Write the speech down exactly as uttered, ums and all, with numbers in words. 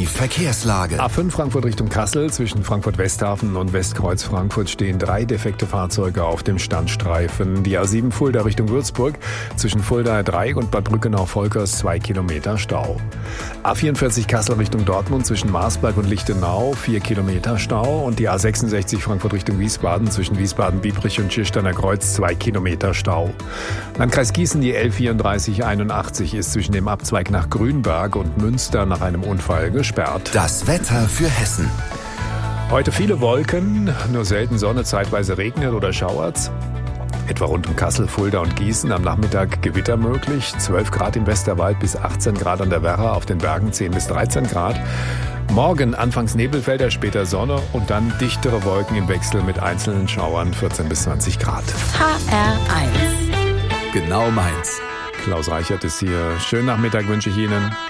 Die Verkehrslage. A fünf Frankfurt Richtung Kassel. Zwischen Frankfurt-Westhafen und Westkreuz Frankfurt stehen drei defekte Fahrzeuge auf dem Standstreifen. Die A sieben Fulda Richtung Würzburg. Zwischen Fulda drei und Bad Brückenau-Volkers zwei Kilometer Stau. A vierundvierzig Kassel Richtung Dortmund. Zwischen Marsberg und Lichtenau vier Kilometer Stau. Und die A sechsundsechzig Frankfurt Richtung Wiesbaden. Zwischen Wiesbaden-Biebrich und Schirsteiner Kreuz zwei Kilometer Stau. Landkreis Gießen, die L vierunddreißig einundachtzig ist zwischen dem Abzweig nach Grünberg und Münster nach einem Unfall gesperrt. Das Wetter für Hessen. Heute viele Wolken, nur selten Sonne, zeitweise regnet oder schauert's. Etwa rund um Kassel, Fulda und Gießen. Am Nachmittag Gewitter möglich. zwölf Grad im Westerwald bis achtzehn Grad an der Werra, auf den Bergen zehn bis dreizehn Grad. Morgen anfangs Nebelfelder, später Sonne und dann dichtere Wolken im Wechsel mit einzelnen Schauern vierzehn bis zwanzig Grad. H R eins. Genau meins. Klaus Reichert ist hier. Schönen Nachmittag wünsche ich Ihnen.